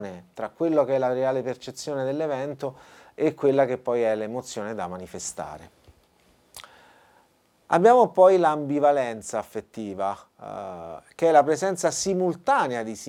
tra quello che è la reale percezione dell'evento e quella che poi è l'emozione da manifestare. Abbiamo poi l'ambivalenza affettiva, che è la presenza simultanea di